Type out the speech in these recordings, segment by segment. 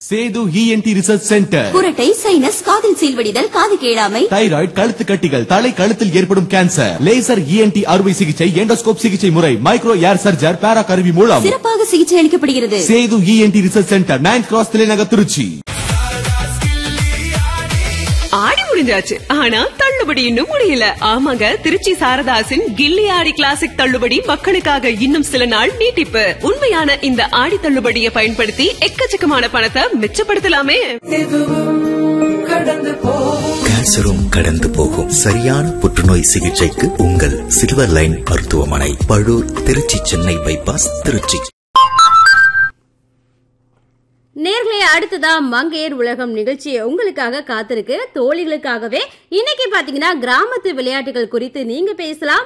Setu ENT research centre. குரட்டை, sinus, காதில் சீல்வடிதல், காது கேளாமை, தைராய்டு, கழுத்து கட்டிகள், தலை கழுத்தில் ஏற்படும் கேன்சர், லேசர் இஎன்டி அறுவை சிகிச்சை, எண்டோஸ்கோப் சிகிச்சை முறை, மைக்ரோ ஏர் சர்ஜர், பேரா கருவி மூலம் சிறப்பாக சிகிச்சை அளிக்கப்படுகிறது. Setu ENT research centre, 9th cross தலைநகர், திருச்சி. ஆடி முடிஞ்சாச்சு, ஆனா தள்ளுபடி இன்னும் முடியல. ஆமாங்க, திருச்சி சாரதாசின் கில்லி ஆடி கிளாசிக் தள்ளுபடி மக்களுக்காக இன்னும் சில நாள் நீட்டிப்பு. உண்மையான இந்த ஆடி தள்ளுபடியை பயன்படுத்தி எக்கச்சக்கமான பணத்தை மிச்சப்படுத்தலாமே. கேன்சரும் கடந்து போகும். சரியான புற்றுநோய் சிகிச்சைக்கு உங்கள் சில்வர் லைன் மருத்துவமனை, பழூர், திருச்சி, சென்னை பைபாஸ், திருச்சி. நேர்களே, அடுத்ததா மங்கையர் உலகம் நிகழ்ச்சி உங்களுக்காக காத்திருக்கு. தோழிகளுக்காகவே இன்னைக்கு பாத்தீங்கன்னா கிராமத்து விளையாட்டுகள் குறித்து நீங்க பேசலாம்.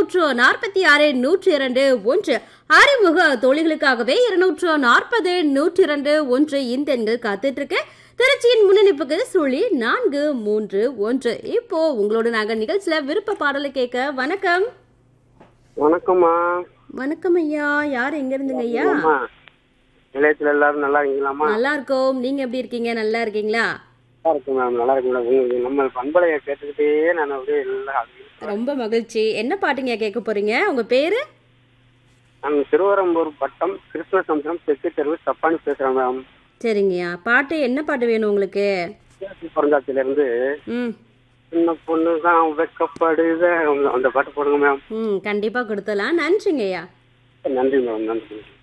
246-102-1 அறிமுக தோழிகளுக்காகவே 240-102-1 இந்த எண்கள் காத்துட்டு இருக்கு. திருச்சியின் முன்னணிப்புக்கு 0431. இப்போ உங்களோட நாங்க நிகழ்ச்சியில விருப்ப பாடலை கேட்க. வணக்கம். வணக்கம்மா. வணக்கம் ஐயா. யார் எங்க இருந்துங்க ஐயா? நிலையத்துல எல்லாரும் நல்லா இருக்கீங்களாமா? நல்லா இருக்கோம். நீங்க எப்படி இருக்கீங்க? நல்லா இருக்கீங்களா? நல்லா இருக்கும் மேம், நல்லா இருக்கு மேடம். நம்ம பண்பலையை கேட்டுக்கிட்டே நான் அப்படியே எல்லாம் ரொம்ப மகிழ்ச்சி. என்ன பாட்டுங்க கேட்க போறீங்க? உங்க பேரு? நான் திருவரம்பூர் பட்டம் கிருஷ்ணசமுத்திரம் தெற்கு தெருவு சப்பானி பேசுறேன் மேம். சரிங்கய்யா. பாட்டு என்ன பாட்டு வேணும் உங்களுக்கு? பிறந்தாச்சில இருந்து சின்ன பொண்ணுதான் வெக்கப்படுத அந்த பாட்டு போடுங்க மேம். கண்டிப்பா கொடுத்தலாம். நன்றிங்கய்யா. நன்றி மேம், நன்றி.